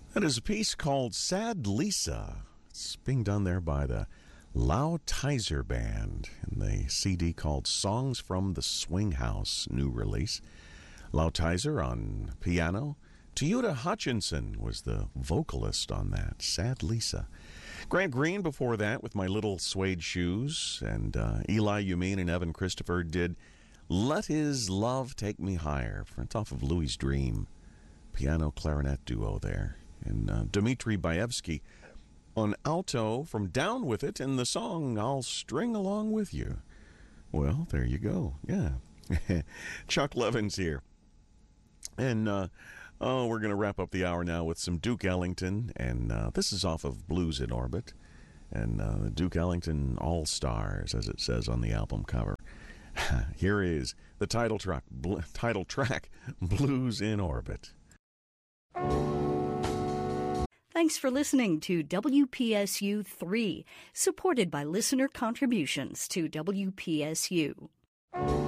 That is a piece called Sad Lisa. It's being done there by the Lau Tizer Band in the CD called Songs from the Swing House, new release. Lau Tizer on piano. Toyota Hutchinson was the vocalist on that, Sad Lisa. Grant Green before that with My Little Suede Shoes. And Eli Umeen and Evan Christopher did Let His Love Take Me Higher. It's off of Louis' Dream. Piano clarinet duo there. And Dmitri Baevsky on alto from Down With It and the song I'll String Along With You. Well, there you go. Yeah. Chuck Levin's here. And, we're going to wrap up the hour now with some Duke Ellington. And this is off of Blues in Orbit. And Duke Ellington All-Stars, as it says on the album cover. Here is the title track, Blues in Orbit. Thanks for listening to WPSU 3, supported by listener contributions to WPSU.